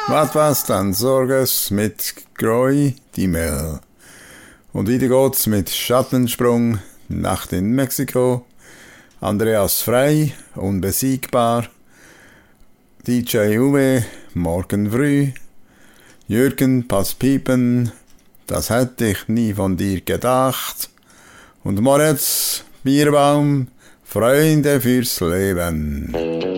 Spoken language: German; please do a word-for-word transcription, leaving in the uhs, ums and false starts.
Was was dann Sorges mit Groi die Mel. Und wieder geht's mit Schattensprung, Nacht in Mexiko, Andreas Frey, Unbesiegbar, D J Uwe, Morgen früh, Jürgen, pass piepen, das hätte ich nie von dir gedacht. Und Moritz, Bierbaum, Freunde fürs Leben.